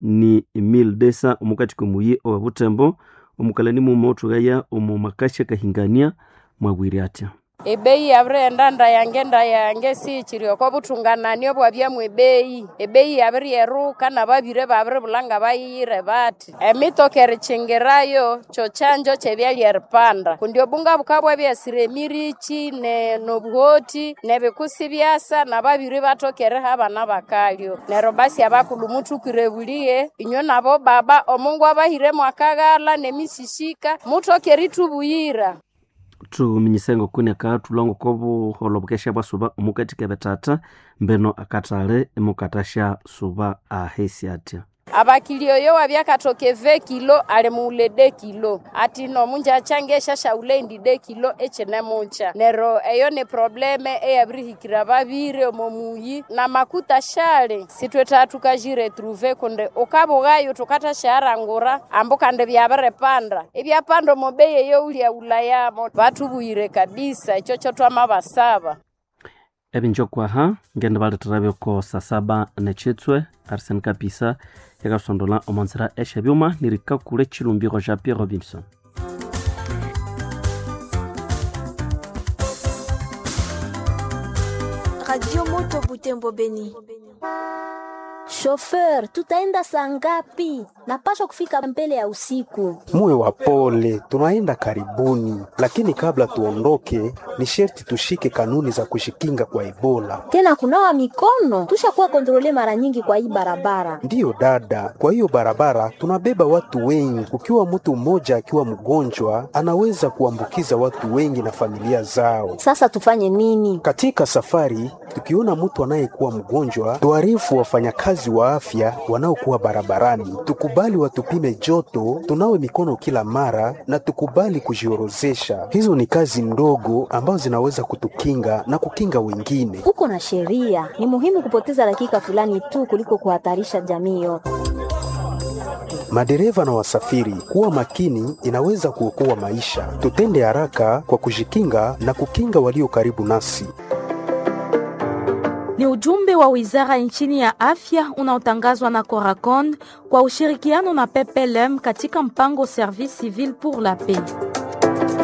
ni 1200 omukati komuyi owa Butembo. Omukalani mumotugaya omumakasha kahingania mwabwiri atya. Ebei yabrenda yange sichirio ko butungananio bwabya mwebei ebei yabri yeruka na babire babre bulanga bayire bati emitokere chingerayo cho chanjo chebyali erpanda kundio bunga bukabwa bya siremirichi ne nobuhoti ne bikusi byasa na babire batokere habana bakalyo nero basi abakulumutu kirebuliye inyo nabo baba omungu abahire mwakagala nemisishika mutokeri tubuyira tuminyisengo kuneka tulongo kobu holobukesha basuba omukati kebetata mbeno akatale emukatasha suba ahesi atya. Abakilio yo wabyakatoke 20 kilo ale mule de kilo ati no munja changesha shaulendi de kilo echene muncha nero eyo ne probleme eyabrihikira babire omomuyi na makuta shale sitweta tukajire trouver konde okabogayo tukata sharangura ambokande byabare panda ebyapando mobeye yo ulia ulayamo batubuyire kabisa ichocho twamabasaba ebinjokwa ha ngende balitarabe ko sasaba nechitswe Arsene Kapisa yakasondola omonzera eshabyuma nirika kule chilumbiro ja Pierre Robinson. Radio Moto Butembo Beni. Chauffeur, tutaenda saa ngapi? Napaswa kufika mbele ya usiku. Muwe wapole, tunaenda karibuni. Lakini kabla tuondoke, ni sherti tushike kanuni za kushikinga kwa Ebola. Tena kunawa mikono, tushakuwa kontrole mara nyingi kwa hii barabara. Ndiyo dada, kwa hiyo barabara tunabeba watu wengi. Ukiwa mtu mmoja akiwa mgonjwa, anaweza kuambukiza watu wengi na familia zao. Sasa tufanye nini? Katika safari, tukiona mtu anayekuwa mgonjwa, tuarifu wafanyakazi wa afya wanaokuwa barabarani. Tukubali watupime joto, tunawe mikono kila mara na tukubali kujiorozesha. Hizo ni kazi ndogo ambazo zinaweza kutukinga na kukinga wengine. Uko na sheria, ni muhimu kupoteza dakika fulani tu kuliko kuhatarisha jamii yote. Madereva na wasafiri, kuwa makini inaweza kuokoa maisha. Tutende haraka kwa kujikinga na kukinga walio karibu nasi. Ni ujumbe wa wizara nchini ya afya unaotangazwa na Coracon kwa ushirikiano na PPLM katika mpango Service Civil pour la Paix.